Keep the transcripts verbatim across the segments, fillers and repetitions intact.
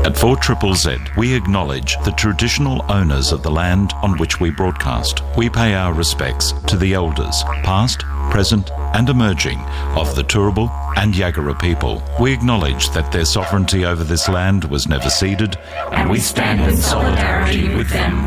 At four Z Z, we acknowledge the traditional owners of the land on which we broadcast. We pay our respects to the elders, past, present and emerging, of the Turrbal and Yagara people. We acknowledge that their sovereignty over this land was never ceded, and we stand in solidarity with them.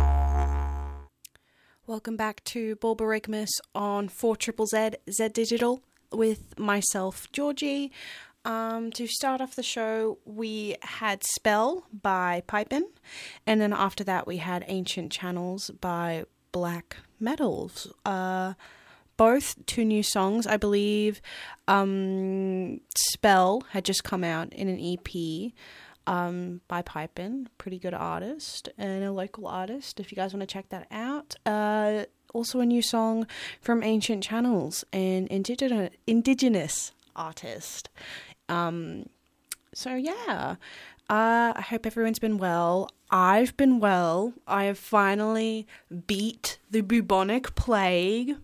Welcome back to Borborygmus on four Z Z, Z Digital, with myself, Georgie. Um, to start off the show, we had Spell by Pipin, and then after that we had Ancient Channels by Black Metals. Uh, both two new songs, I believe. Um, Spell had just come out in an E P um, by Pipin, pretty good artist, and a local artist, if you guys want to check that out. Uh, also a new song from Ancient Channels, an indigenous, indigenous artist. Um, so yeah, uh, I hope everyone's been well. I've been well. I have finally beat the bubonic plague.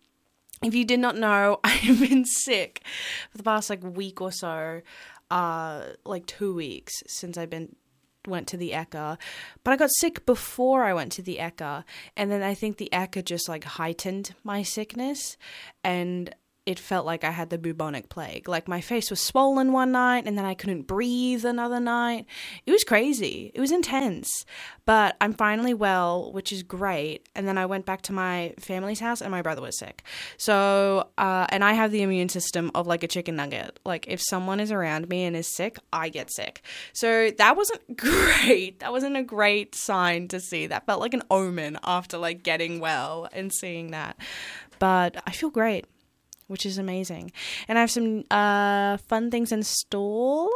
If you did not know, I've been sick for the past like week or so, uh, like two weeks since I've been went to the E C A, but I got sick before I went to the E C A, and then I think the E C A just like heightened my sickness, and it felt like I had the bubonic plague. Like my face was swollen one night and then I couldn't breathe another night. It was crazy. It was intense. But I'm finally well, which is great. And then I went back to my family's house and my brother was sick. So, uh, and I have the immune system of like a chicken nugget. Like if someone is around me and is sick, I get sick. So that wasn't great. That wasn't a great sign to see. That felt like an omen after like getting well and seeing that. But I feel great, which is amazing. And I have some uh, fun things in store.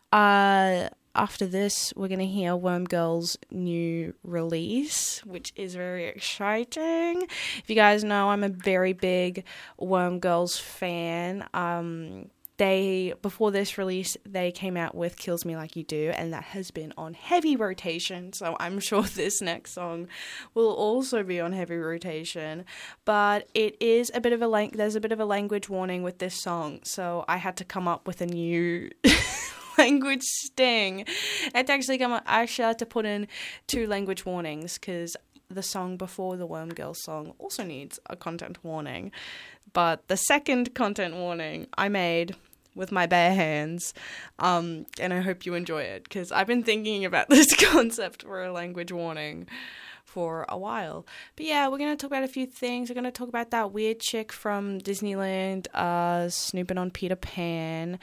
Uh, after this, we're going to hear Worm Girl's new release, which is very exciting. If you guys know, I'm a very big Worm Girls fan. Um, they, before this release, they came out with Kills Me Like You Do, and that has been on heavy rotation, so I'm sure this next song will also be on heavy rotation. But it is a bit of a lang- there's a bit of a language warning with this song, so I had to come up with a new language sting. I had to actually come up, I actually had to put in two language warnings, because the song before the Worm Girl song also needs a content warning. But the second content warning I made with my bare hands, um, and I hope you enjoy it, because I've been thinking about this concept for a language warning for a while. But yeah, we're going to talk about a few things. We're going to talk about that weird chick from Disneyland uh, snooping on Peter Pan.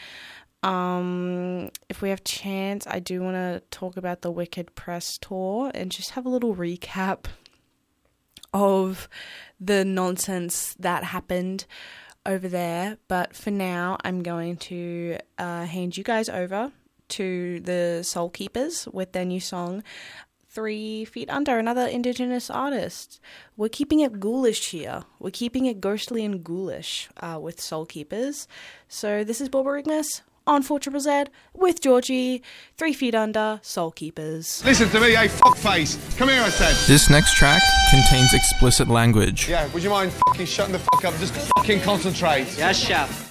Um, if we have chance, I do want to talk about the Wicked press tour and just have a little recap of the nonsense that happened over there. But for now, I'm going to uh, hand you guys over to the Soul Keepers with their new song, Three Feet Under, another Indigenous artist. We're keeping it ghoulish here. We're keeping it ghostly and ghoulish uh, with Soul Keepers. So this is Borborygmus on four Z Z with Georgie, Three Feet Under, Soul Keepers. Listen to me, hey fuckface. Come here, I said. This next track contains explicit language. Yeah, would you mind fucking shutting the fuck up? Just fucking concentrate. Yes, chef.